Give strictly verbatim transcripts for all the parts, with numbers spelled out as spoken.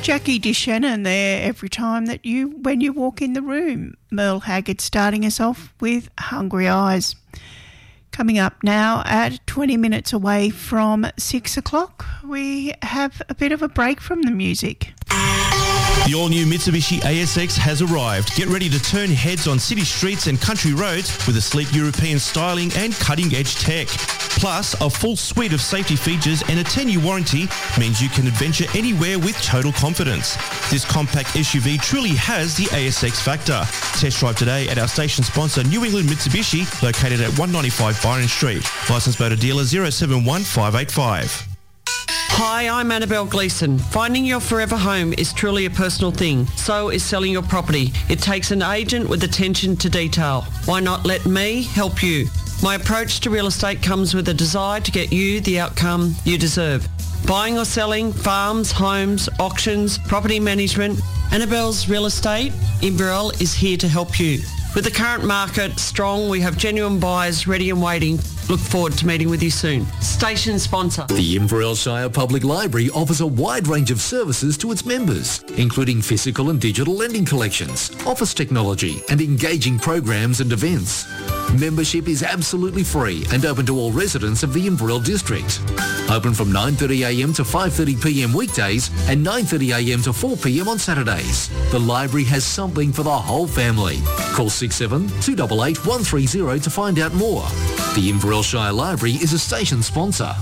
Jackie DeShannon there every time that you, when you walk in the room. Merle Haggard starting us off with Hungry Eyes. Coming up now at twenty minutes away from six o'clock, we have a bit of a break from the music. The all-new Mitsubishi A S X has arrived. Get ready to turn heads on city streets and country roads with a sleek European styling and cutting-edge tech. Plus, a full suite of safety features and a ten-year warranty means you can adventure anywhere with total confidence. This compact S U V truly has the A S X factor. Test drive today at our station sponsor New England Mitsubishi, located at one ninety-five Byron Street. Licensed motor dealer zero seven one five eight five. Hi, I'm Annabelle Gleeson. Finding your forever home is truly a personal thing. So is selling your property. It takes an agent with attention to detail. Why not let me help you? My approach to real estate comes with a desire to get you the outcome you deserve. Buying or selling, farms, homes, auctions, property management. Annabelle's Real Estate, Inverell, is here to help you. With the current market strong, we have genuine buyers ready and waiting. Look forward to meeting with you soon. Station sponsor. The Inverell Shire Public Library offers a wide range of services to its members, including physical and digital lending collections, office technology, and engaging programs and events. Membership is absolutely free and open to all residents of the Inverell district. Open from nine thirty a m to five thirty p m weekdays and nine thirty a m to four p m on Saturdays. The library has something for the whole family. Call six seven two eight eight one three zero to find out more. The Inverell Shire Library is a station sponsor.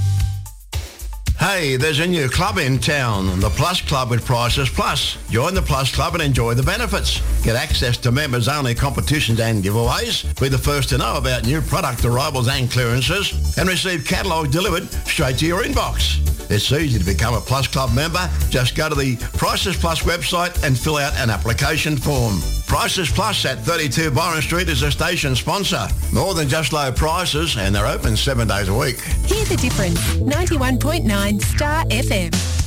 Hey, there's a new club in town, the Plus Club with Prices Plus. Join the Plus Club and enjoy the benefits. Get access to members-only competitions and giveaways. Be the first to know about new product arrivals and clearances. And receive catalogue delivered straight to your inbox. It's easy to become a Plus Club member. Just go to the Prices Plus website and fill out an application form. Prices Plus at thirty-two Byron Street is a station sponsor. More than just low prices, and they're open seven days a week. Hear the difference. ninety-one point nine Star F M.